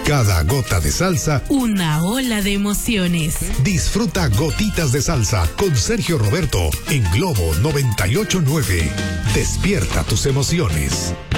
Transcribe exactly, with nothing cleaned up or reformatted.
Cada gota de salsa, una ola de emociones. Disfruta Gotitas de Salsa con Sergio Roberto en Globo noventa y ocho punto nueve. Despierta tus emociones.